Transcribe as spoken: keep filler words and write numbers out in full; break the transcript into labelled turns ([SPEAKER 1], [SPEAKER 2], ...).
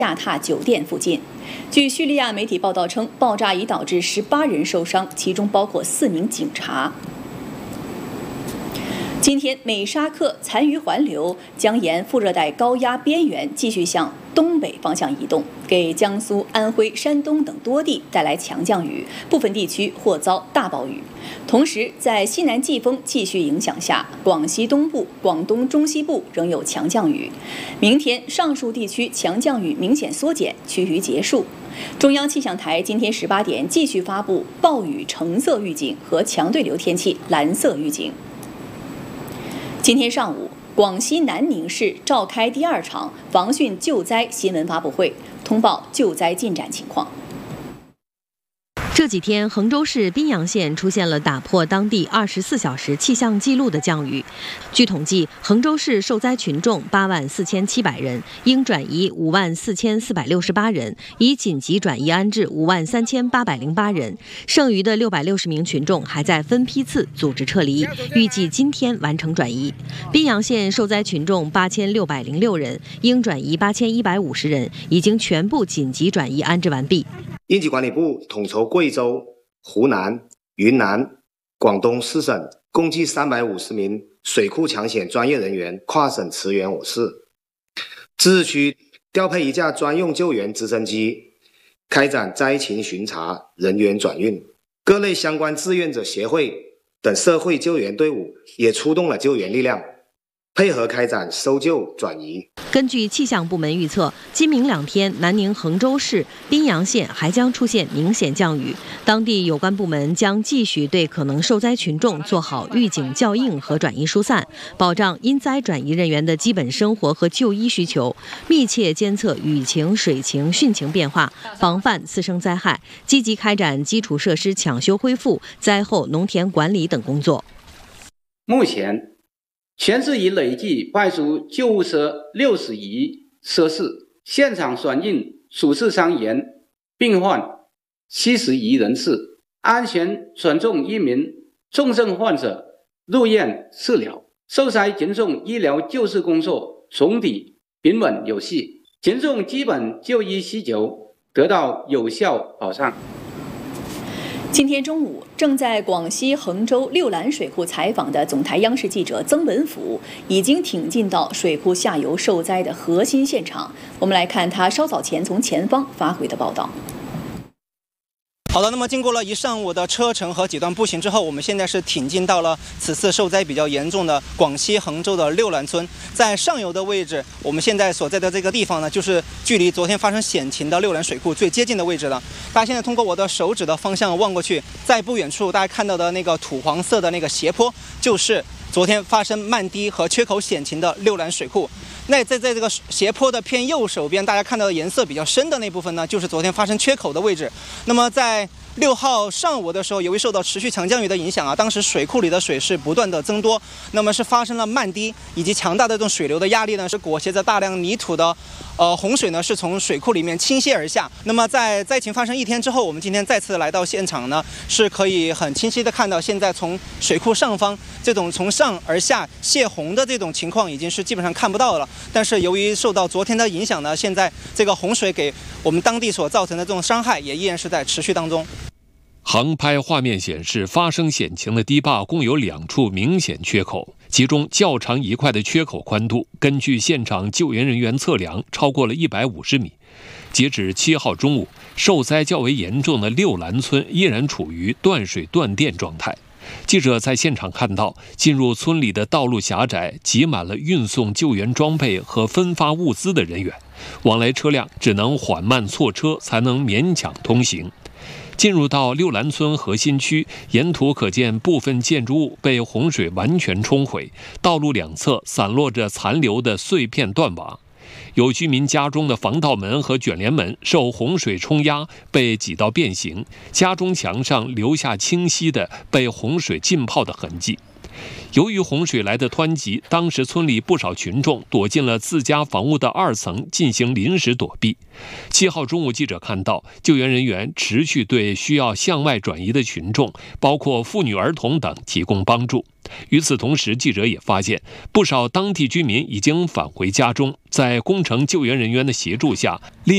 [SPEAKER 1] 亚塔酒店附近。据叙利亚媒体报道称，爆炸已导致十八人受伤，其中包括四名警察。今天，美沙克残余环流将沿副热带高压边缘继续向东北方向移动，给江苏、安徽、山东等多地带来强降雨，部分地区或遭大暴雨。同时，在西南季风继续影响下，广西东部、广东中西部仍有强降雨。明天，上述地区强降雨明显缩减，趋于结束。中央气象台今天十八点继续发布暴雨橙色预警和强对流天气蓝色预警。今天上午，广西南宁市召开第二场防汛救灾新闻发布会，通报救灾进展情况。
[SPEAKER 2] 这几天，衡州市宾阳县出现了打破当地二十四小时气象记录的降雨。据统计，衡州市受灾群众八万四千七百人，应转移五万四千四百六十八人，已紧急转移安置五万三千八百零八人。剩余的六百六十名群众还在分批次组织撤离，预计今天完成转移。宾阳县受灾群众八千六百零六人，应转移八千一百五十人，已经全部紧急转移安置完毕。
[SPEAKER 3] 应急管理部统筹贵州、湖南、云南、广东四省共计三百五十名水库抢险专业人员跨省驰援我市，自治区调配一架专用救援直升机，开展灾情巡查、人员转运。各类相关志愿者协会等社会救援队伍也出动了救援力量，配合开展搜救转移。
[SPEAKER 2] 根据气象部门预测，今明两天，南宁、衡州市、宾阳县还将出现明显降雨，当地有关部门将继续对可能受灾群众做好预警校应和转移疏散，保障因灾转移人员的基本生活和就医需求，密切监测雨情、水情、汛情变化，防范次生灾害，积极开展基础设施抢修恢复、灾后农田管理等工作。
[SPEAKER 4] 目前，全市已累计派出救护车六十余车次，现场转运主治伤员病患七十余人次，安全转送一名重症患者入院治疗。受灾群众医疗救治工作总体平稳有序，群众基本就医需求得到有效保障。
[SPEAKER 1] 今天中午，正在广西衡州六兰水库采访的总台央视记者曾文甫已经挺进到水库下游受灾的核心现场。我们来看他稍早前从前方发回的报道。
[SPEAKER 5] 好的，那么经过了一上午的车程和几段步行之后，我们现在是挺进到了此次受灾比较严重的广西衡州的六兰村。在上游的位置，我们现在所在的这个地方呢，就是距离昨天发生险情的六兰水库最接近的位置了。大家现在通过我的手指的方向望过去，在不远处大家看到的那个土黄色的那个斜坡，就是昨天发生漫堤和缺口险情的六兰水库。那在在这个斜坡的偏右手边，大家看到的颜色比较深的那部分呢，就是昨天发生缺口的位置。那么在六号上午的时候，由于受到持续强降雨的影响啊，当时水库里的水是不断的增多，那么是发生了漫堤以及强大的这种水流的压力呢，是裹挟着大量泥土的呃洪水呢，是从水库里面倾泻而下。那么在灾情发生一天之后，我们今天再次来到现场呢，是可以很清晰的看到，现在从水库上方这种从上而下泄洪的这种情况已经是基本上看不到了。但是由于受到昨天的影响呢，现在这个洪水给我们当地所造成的这种伤害也依然是在持续当中。
[SPEAKER 6] 航拍画面显示，发生险情的堤坝共有两处明显缺口，其中较长一块的缺口宽度，根据现场救援人员测量，超过了一百五十米。截止七号中午，受灾较为严重的六兰村依然处于断水断电状态。记者在现场看到，进入村里的道路狭窄，挤满了运送救援装备和分发物资的人员，往来车辆只能缓慢错车，才能勉强通行。进入到六兰村核心区，沿途可见部分建筑物被洪水完全冲毁，道路两侧散落着残留的碎片断瓦。有居民家中的防盗门和卷帘门受洪水冲压，被挤到变形，家中墙上留下清晰的被洪水浸泡的痕迹。由于洪水来的湍急，当时村里不少群众躲进了自家房屋的二层进行临时躲避。七号中午，记者看到救援人员持续对需要向外转移的群众，包括妇女儿童等提供帮助。与此同时，记者也发现不少当地居民已经返回家中，在工程救援人员的协助下，